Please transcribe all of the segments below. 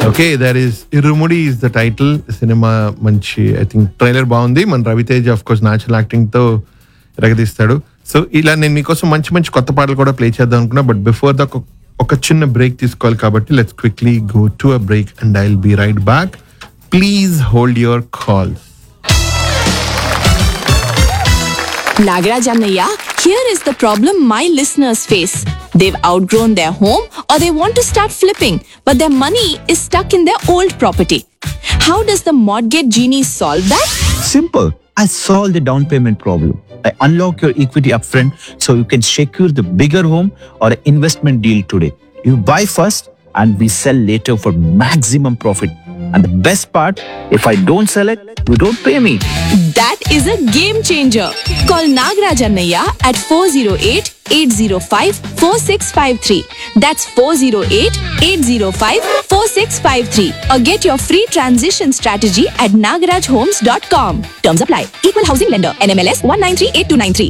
Okay, that is irumudi is the title. Cinema మంచి, I think trailer బాగుంది. మన Raviteja of course natural acting తో ఎరగదీస్తాడు. So ఇలా నేను మీకోసం మంచి మంచి కొత్త పాటలు కూడా ప్లే చేద్దాం అనుకున్నా, బట్ బిఫోర్ ద ఒక చిన్న బ్రేక్ తీసుకోవాలి కాబట్టి let's quickly go to a break and I will be right back. Please hold your calls. Nagaraj Annaiya, here is the problem my listeners face. They've outgrown their home or they want to start flipping, but their money is stuck in their old property. How does the Mortgage Genie solve that? Simple. I solve the down payment problem. I unlock your equity upfront so you can secure the bigger home or an investment deal today. You buy first and we sell later for maximum profit. And the best part, if I don't sell it, you don't pay me. That is a game changer. Call Nagaraj Annaiya at 408-805-4653. That's 408-805-4653. Or get your free transition strategy at nagarajhomes.com. Terms apply. Equal housing lender. NMLS 1938293.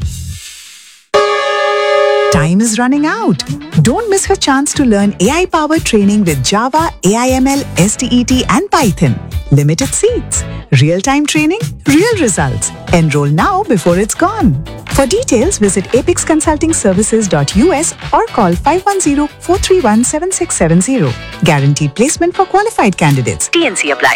Time is running out. Don't miss your chance to learn AI-powered training with Java, AIML, STET, and Python. Limited seats. Real-time training, real results. Enroll now before it's gone. For details, visit apexconsultingservices.us or call 510-431-7670. Guaranteed placement for qualified candidates. TNC apply.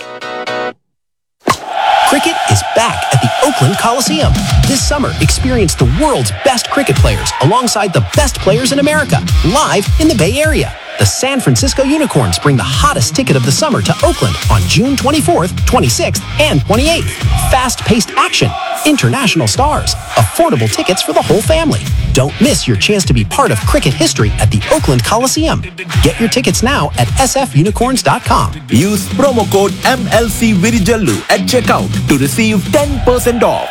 Cricket is back at the Oakland Coliseum. This summer, experience the world's best cricket players alongside the best players in America, live in the Bay Area. The San Francisco Unicorns bring the hottest ticket of the summer to Oakland on June 24th, 26th, and 28th. Fast-paced action, international stars, affordable tickets for the whole family. Don't miss your chance to be part of cricket history at the Oakland Coliseum. Get your tickets now at sfunicorns.com. Use promo code MLC Virijallu at checkout to receive 10% off.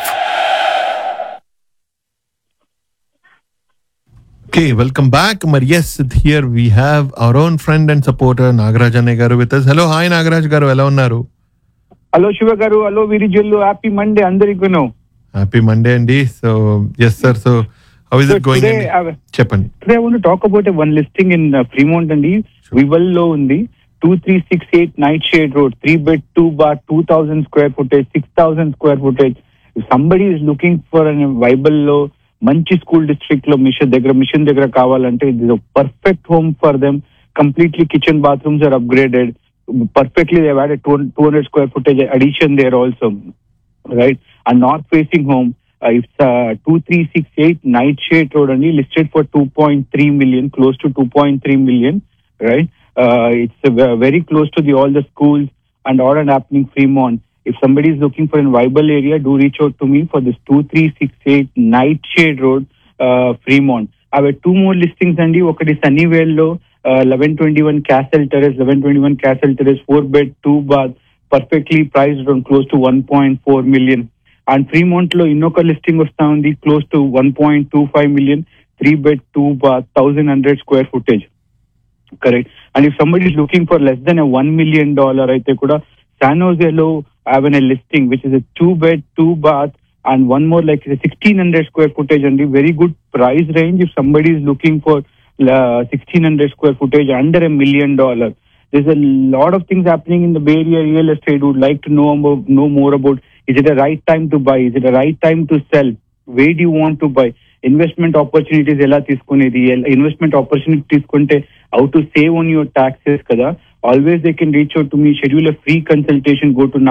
Okay, welcome back. Yes, here we have our own friend and supporter Nagaraj Annaiya garu with us. Hello, hi Nagaraj garu, ela unnaru? Hello Shiva garu, hello Virijallu, happy Monday andarikunu. Happy Monday andi. So yes sir, so how is it going? Cheppandi. Today I want to talk about one listing in Fremont andi. Vival lo undi 2368 Nightshade Road, 3-bed 2-bath, 2000 square footage, 6000 square footage. If somebody is looking for a viable lo మంచి school district లో machine దగ్గర కావాలంటే ఇది perfect home for them. Completely kitchen bathrooms are upgraded perfectly. They had 200 square footage addition there also, right? A north facing home. It's 2368 Nightshade Road only, listed for 2.3 million, close to 2.3 million, right? It's very close to all the schools and all and happening Fremont. If somebody is looking for a viable area, do reach out to me for this 2368 Nightshade Road, Fremont. I have two more listings andi. Okati Sunnyvale lo 1121 Castle Terrace, 4-bed 2-bath, perfectly priced around close to 1.4 million. And Fremont lo innoka listing vasta undi close to 1.25 million, 3-bed 2-bath, 1100 square footage. Correct. And if somebody is looking for less than a $1 million aithe kuda San Jose lo I have a listing which is a 2-bed 2-bath and one more like 1600 square footage and a very good price range. If somebody is looking for 1600 square footage under $1 million, there's a lot of things happening in the Bay Area real estate. Would like to know more about, is it the right time to buy, is it the right time to sell, where do you want to buy, investment opportunities ela తీసుకునేది, investment opportunity తీసుకుంటే how to save on your taxes kada. Always they can reach out to me, schedule a free consultation, go to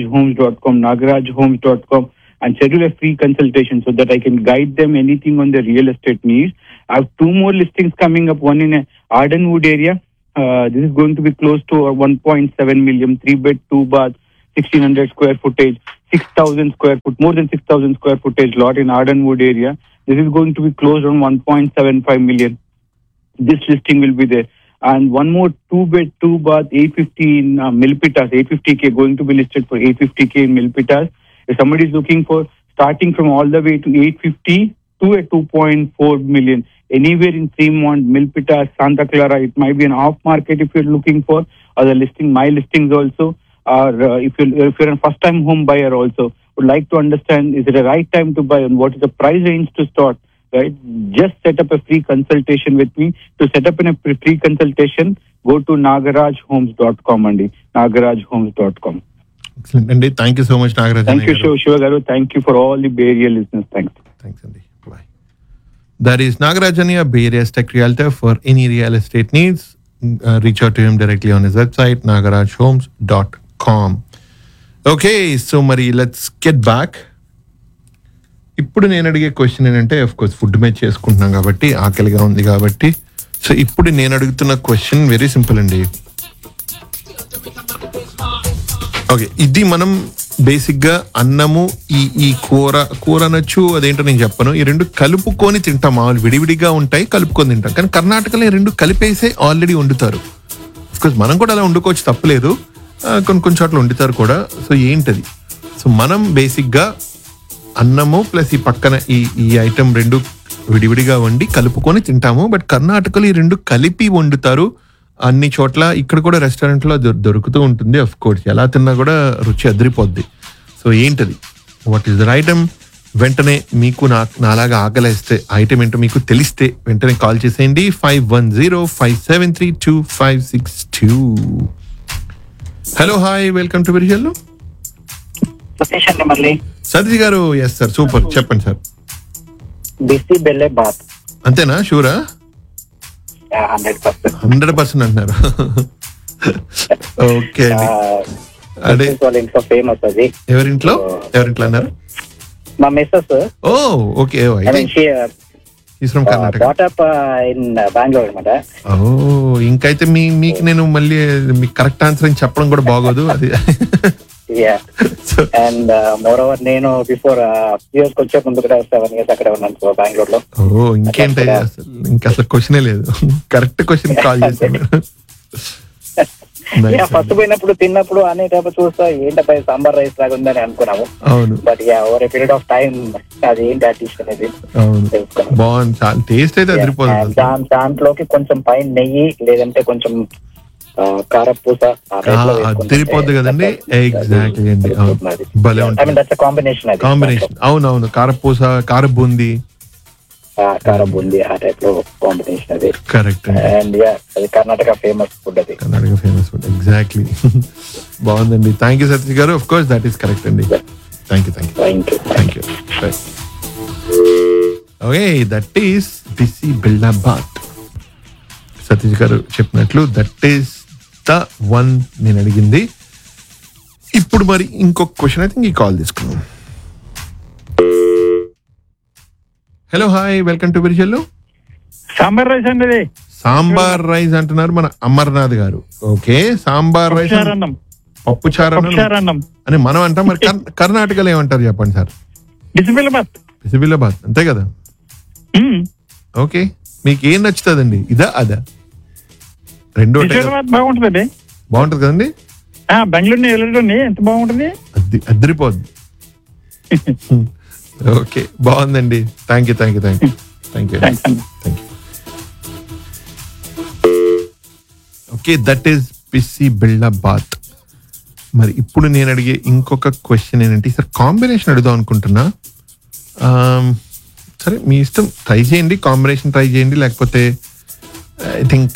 nagarajhomes.com and schedule a free consultation so that I can guide them anything on their real estate needs. I have two more listings coming up, one in Ardenwood area. This is going to be close to 1.7 million, 3-bed 2-bath, 1600 square footage, 6,000 square foot, more than 6,000 square footage lot in Ardenwood area. This is going to be closed on 1.75 million. This listing will be there. And one more 2-bed 2-bath 850 in Milpitas, 850K, going to be listed for 850K in Milpitas. If somebody is looking for starting from all the way to 850 to a 2.4 million, anywhere in Fremont, Milpitas, Santa Clara, it might be an off market if you're looking for other listing. My listings also are if you're a first time home buyer also would like to understand, is it the right time to buy and what is the price range to start? Right, just set up a free consultation with me. To set up in a free consultation, go to nagarajhomes.com అండి, nagarajhomes.com. Excellent అండి. Thank you so much Nagaraj Thank you, Shiva garu. Thank you for all the Bay Area listeners. Thanks. Thanks అండి. Bye. That is నాగరాజన్య, Bay Area's tech realtor. For any real estate needs, reach out to him directly on his website, nagarajhomes.com. Okay, so మరి let's get back. ఇప్పుడు నేను అడిగే question ఏంటంటే, of course food match చేసుకుంటున్నాం కాబట్టి, ఆకలిగా ఉంది కాబట్టి, సో ఇప్పుడు నేను అడుగుతున్న క్వశ్చన్ వెరీ సింపుల్ అండి. ఓకే, ఇది మనం బేసిక్గా అన్నము ఈ కూర అనొచ్చు, అదేంటో నేను చెప్పను. ఈ రెండు కలుపుకొని తింటాం. మామూలు విడివిడిగా ఉంటాయి, కలుపుకొని తింటాం. కానీ కర్ణాటకలో ఈ రెండు కలిపేసే ఆల్రెడీ వండుతారు. అఫ్కోర్స్ మనం కూడా అలా వండుకోవచ్చు, తప్పలేదు. కొన్ని చోట్ల వండుతారు కూడా. సో ఏంటది? సో మనం బేసిక్గా అన్నము ప్లస్ ఈ పక్కన ఈ ఐటమ్ రెండు విడివిడిగా వండి కలుపుకొని తింటాము. బట్ కర్ణాటకలో ఈ రెండు కలిపి వండుతారు అన్ని చోట్ల. ఇక్కడ కూడా రెస్టారెంట్లో దొరుకుతూ ఉంటుంది. అఫ్ కోర్స్ ఎలా తిన్నా కూడా రుచి అదిరిపోద్ది. సో ఏంటది? What is the item? వెంటనే మీకు నాలాగా ఆకలిస్తే ఐటమ్ ఏంటో మీకు తెలిస్తే వెంటనే కాల్ చేసేయండి. 5105732562. Hello, hi, welcome to Virijallu. Satish అండి మళ్ళీ. సతీష్ గారు, ఎస్ సార్, సూపర్, చెప్పండి సార్. BC బెల్లే bath. అంతేనా? షూరా? 100% అంటున్నారు. ఓకే అండి. అదే వాళ్ళ ఇంట్లో ఫేమస్ అది. ఎవరింట్లో అన్నారు? మా missus. Oh okay. Karnataka. Bat up in Bengaluru అన్నమాట. ఓ, ఇంకైతే మీకు నేను మళ్ళీ మీకు కరెక్ట్ ఆన్సర్ అని చెప్పడం కూడా బాగోదు అది. అండ్ మోర్ ఓవర్ నేను బిఫోర్ యూఎస్ వచ్చే ముందు కూడా 7 years అక్కడ ఉన్నాను బెంగళూరులో. ఓ, ఇంకేంటి అసలు క్వశ్చనే లేదు. కరెక్ట్ క్వశ్చన్ కాల్ చేశాను. ఫస్ట్ పోయినప్పుడు తిన్నప్పుడు అనేటప్పుడు చూస్తా ఏంటపై సాంబార్ రైస్ లాగా ఉందని అనుకున్నాము. అవును. But over a period of time అది ఏంటి ఆ డిష్ అనేది బాగుంది. చాలా టేస్ట్ అయితే అదిరిపోతుంది. దాంట్లోకి కొంచెం పైన నెయ్యి లేదంటే కొంచెం కారపూస అదిరిపోద్ది కదండి. ఎగ్జాక్ట్లీ అండి. భలే ఉంటుంది కాంబినేషన్. అవునవును, కారపూస, కారబూంది, కారబూంది ఆ టైప్ లో కాంబినేషన్ అది. కరెక్ట్. అండ్ అది కర్ణాటక ఫేమస్ ఫుడ్. అది కర్ణాటక ఫేమస్ ఫుడ్. ఎగ్జాక్ట్లీ. బాగుందండి. థ్యాంక్ యూ సతీష్ గారు. Of course that is correct అండి. Thank you. Okay, that is BC బెల్లే bath. Satish గారు చెప్పినట్లు దట్ ఈస్ ద వన్ నేను అడిగింది. ఇప్పుడు మరి ఇంకొక క్వశ్చన్ అయితే ఈ కాల్ తీసుకున్నాం. Hello, hi, welcome to Virijallu. Sambar rice అండి. సాంబార్ రైస్ అంటున్నారు మన అమర్నాథ్ గారు. ఓకే, సాంబార్ రైస్, పప్పు చారన్నం అని మనం అంటాం. మరి కర్ణాటకలో ఏమంటారు చెప్పండి సార్? బిసిబిల్లాబాత్, అంతే కదా? ఓకే, మీకు ఏం నచ్చుతుందండి, ఇదా అదా? రెండు బాగుంటుంది. బాగుంటది కదండి. బెంగళూరు ఎంత బాగుంటుంది, అద్దరిపోద్ది. ఓకే, బాగుందండి. Thank you. Okay, that is BC బెల్లే bath. మరి ఇప్పుడు నేను అడిగే ఇంకొక క్వశ్చన్ ఏంటంటే, సార్ కాంబినేషన్ అడుగుదాం అనుకుంటున్నా. సరే, మీ ఇష్టం, ట్రై చేయండి, కాంబినేషన్ ట్రై చేయండి. లేకపోతే ఐ థింక్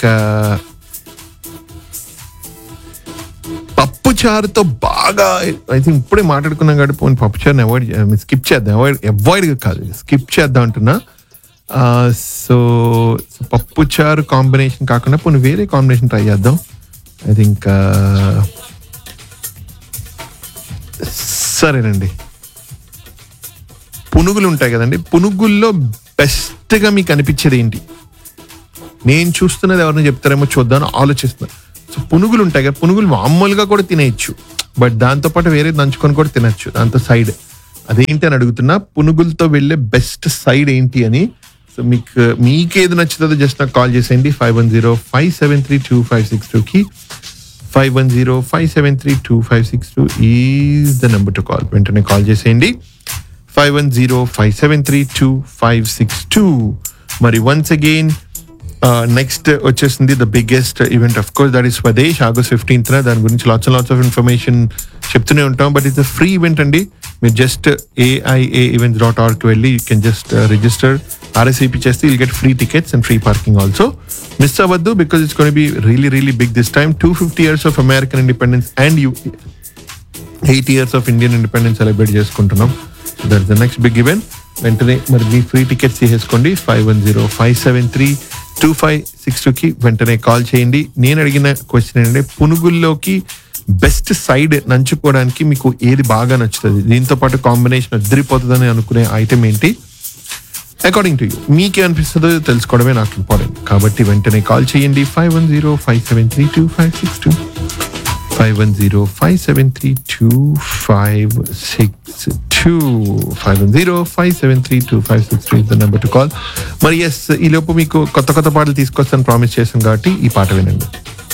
పప్పు చారుతో బాగా, ఐ థింక్ ఇప్పుడే మాట్లాడుకున్నాం కాబట్టి పోనీ పప్పు చారుని స్కిప్ చేద్దాం. అవాయిడ్ కాదు, స్కిప్ చేద్దాం అంటున్నా. సో పప్పు చారు కాంబినేషన్ కాకుండా పోనీ వేరే కాంబినేషన్ ట్రై చేద్దాం. ఐ థింక్ సరేనండి, పునుగులు ఉంటాయి కదండి. పునుగుల్లో బెస్ట్గా మీకు అనిపించేది ఏంటి? నేను చూస్తున్నది ఎవరిని చెప్తారేమో చూద్దాను ఆలోచిస్తున్నా. సో పునుగులు ఉంటాయి కదా, పునుగులు మామూలుగా కూడా తినేయచ్చు, బట్ దాంతోపాటు వేరే దంచుకొని కూడా తినచ్చు దాంతో సైడ్. అదేంటి అని అడుగుతున్నా. పునుగులతో వెళ్ళే బెస్ట్ సైడ్ ఏంటి అని. సో మీకేది నచ్చుతుందో జస్ట్ నాకు కాల్ చేసేయండి. 5105732562కి 5105732562 is the number to call. వెంటనే కాల్ చేసేయండి. 5105732562. మరి వన్స్ అగైన్ నెక్స్ట్ వచ్చేసింది the biggest event, of course that is Swades, August 15th. దాని గురించి లాట్స్ ఆఫ్ ఇన్ఫర్మేషన్ చెప్తూనే ఉంటాం. బట్ ఇట్స్ ఫ్రీ ఈవెంట్ అండి. మీరు జస్ట్ AIAevents.org వెళ్ళి you can just register RSVP చేస్తే you'll get free tickets and free parking also. Miss అవ్వద్దు because it's going to be really really big this time. 250 years of American independence and 8 years of Indian independence celebrate చేసుకుంటున్నాం. So that's the next big event. వెంటనే మరి మీ free tickets తీసేసుకోండి. 5105732562కి వెంటనే call చేయండి. నేను అడిగిన question ఏంటంటే పునుగుల్లోకి బెస్ట్ సైడ్ నంచుకోవడానికి మీకు ఏది బాగా నచ్చుతుంది, దీంతో పాటు కాంబినేషన్ అదిరిపోతుందని అనుకునే ఐటమ్ ఏంటి? అకార్డింగ్ టు యూ మీకే అనిపిస్తుందో తెలుసుకోవడమే నాకు ఇంపార్టెంట్. కాబట్టి వెంటనే కాల్ చేయండి. 5105732562 5105732562 5105732562 is the number to call. మరి ఎస్, ఈ లోపు మీకు కొత్త కొత్త పాటలు తీసుకొస్తాను ప్రామిస్ చేశాను కాబట్టి ఈ పాట వినండి.